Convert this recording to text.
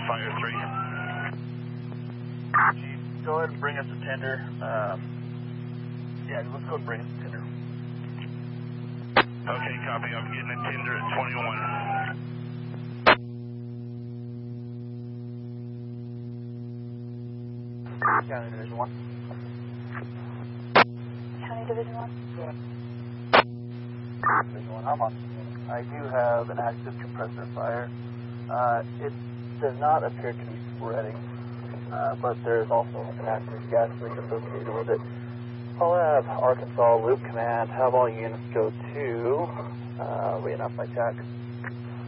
Fire 3. Chief, go ahead and bring us a tender. Yeah, let's go and bring us a tender. Okay, copy. I'm getting a tender at 21. County Division 1. County Division 1? Division 1, I'm on. I do have an active compressor fire. It does not appear to be spreading, but there is also an active gas leak associated with it. I'll have Arkansas Loop Command have all units go to, waiting off my tack.